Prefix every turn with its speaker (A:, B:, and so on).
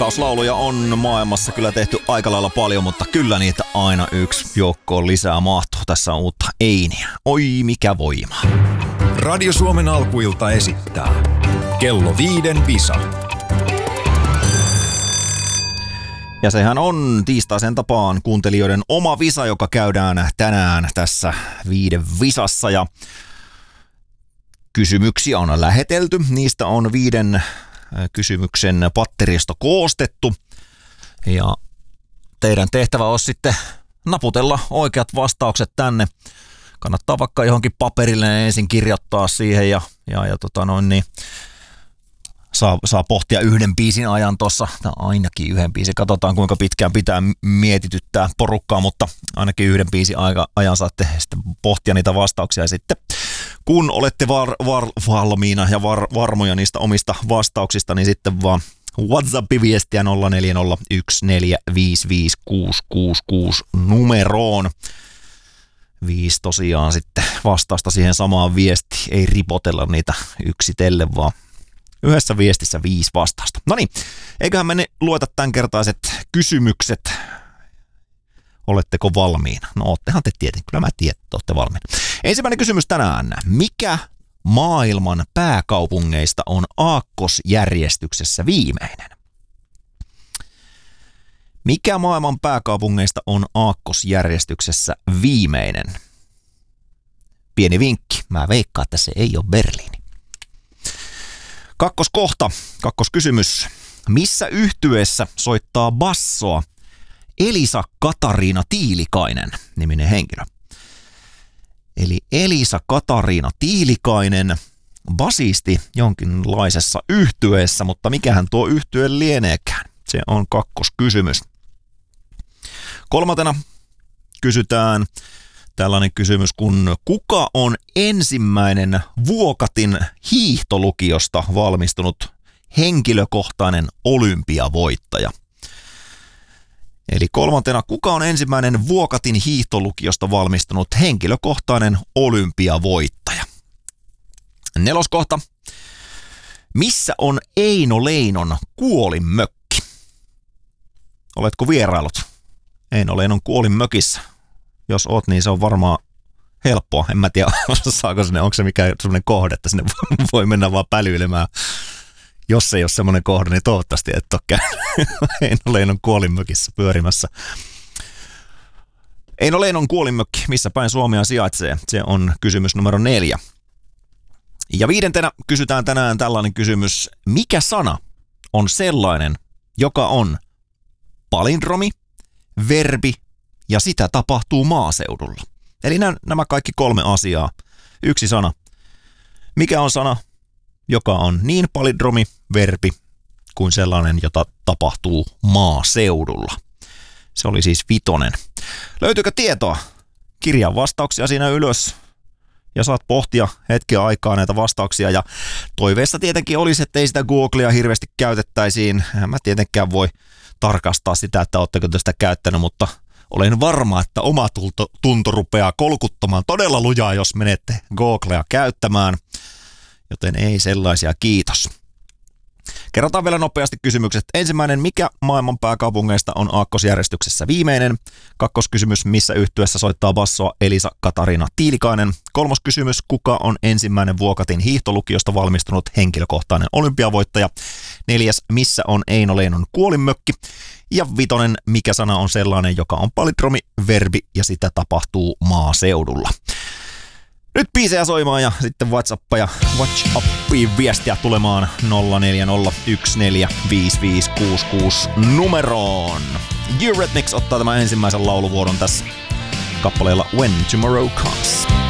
A: Rakkauslauluja on maailmassa kyllä tehty aika lailla paljon, mutta kyllä niitä aina yksi joukkoon lisää mahtuu. Tässä on uutta Einiä. Oi mikä voima.
B: Radio Suomen alkuilta esittää Kello 5 visa.
A: Ja sehän on tiistaisen tapaan kuuntelijoiden oma visa, joka käydään tänään tässä 5 visassa. Ja kysymyksiä on lähetelty. Niistä on 5 kysymyksen patteristo koostettu. Ja teidän tehtävä on sitten naputella oikeat vastaukset tänne. Kannattaa vaikka johonkin paperille ensin kirjoittaa siihen ja saa pohtia yhden biisin ajan tuossa, ainakin yhden biisin. Katsotaan kuinka pitkään pitää mietityttää porukkaa, mutta ainakin yhden biisin ajan saatte sitten pohtia niitä vastauksia. Ja sitten kun olette valmiina ja varmoja niistä omista vastauksista, niin sitten vaan WhatsApp-viestiä 0401455666 numeroon. 5 tosiaan sitten vastausta siihen samaan viestiin. Ei ripotella niitä yksitellen, vaan yhdessä viestissä 5 vastausta. No niin, eiköhän me lueta tämänkertaiset kysymykset. Oletteko valmiina? No oottehan te tietenkin, kyllä mä tiedän, että olette valmiina. Ensimmäinen kysymys tänään. Mikä maailman pääkaupungeista on aakkosjärjestyksessä viimeinen? Mikä maailman pääkaupungeista on aakkosjärjestyksessä viimeinen? Pieni vinkki, mä veikkaan, että se ei ole Berliini. Kakkoskysymys. Missä yhtyeessä soittaa bassoa Elisa Katariina Tiilikainen niminen henkilö? Eli Elisa Katariina Tiilikainen, basisti jonkinlaisessa yhtyeessä, mutta mikähän tuo yhtye lieneekään? Se on kakkoskysymys. 3. kysytään tällainen kysymys, kun kuka on ensimmäinen Vuokatin hiihtolukiosta valmistunut henkilökohtainen olympiavoittaja? Eli 3. kuka on ensimmäinen Vuokatin hiihtolukiosta valmistunut henkilökohtainen olympiavoittaja? 4. missä on Eino Leinon kuolinmökki? Oletko vierailut Eino Leinon kuolinmökissä? Jos oot, niin se on varmaan helppoa. En mä tiedä, saako sinne, onko se mikään semmoinen kohde, että sinne voi mennä vaan pälyilemään. Jos ei ole semmoinen kohde, niin toivottavasti et ole käynyt Eino Leinon kuolinmökissä pyörimässä. Eino Leinon kuolinmökki, missä päin Suomea sijaitsee? Se on kysymys numero 4. Ja 5. kysytään tänään tällainen kysymys. Mikä sana on sellainen, joka on palindromi, verbi ja sitä tapahtuu maaseudulla? Eli nämä kaikki 3 asiaa. Yksi sana. Mikä on sana, joka on niin palindromi, verbi kuin sellainen, jota tapahtuu maaseudulla? Se oli siis 5. Löytyykö tietoa? Kirjaa vastauksia siinä ylös ja saat pohtia hetken aikaa näitä vastauksia. Ja toiveessa tietenkin olisi, että ei sitä Googlea hirveästi käytettäisiin. Mä tietenkään voi tarkastaa sitä, että ootteko te sitä käyttänyt, mutta olen varma, että oma tunto rupeaa kolkuttamaan todella lujaa, jos menette Googlea käyttämään. Joten ei sellaisia, kiitos. Kerrotaan vielä nopeasti kysymykset. Ensimmäinen, mikä maailman pääkaupungeista on aakkosjärjestyksessä viimeinen? 2. kysymys, missä yhtyeessä soittaa bassoa Elisa Katariina Tiilikainen? 3. kysymys, kuka on ensimmäinen Vuokatin hiihtolukiosta valmistunut henkilökohtainen olympiavoittaja? 4. missä on Eino Leinon kuolinmökki? Ja 5. mikä sana on sellainen, joka on palindromi, verbi ja sitä tapahtuu maaseudulla? Nyt biisejä soimaan ja sitten WhatsApp ja WhatsAppiin viestiä tulemaan 0401455666 numeroon. Eurythmics ottaa tämän ensimmäisen lauluvuodon tässä kappaleella When Tomorrow Comes.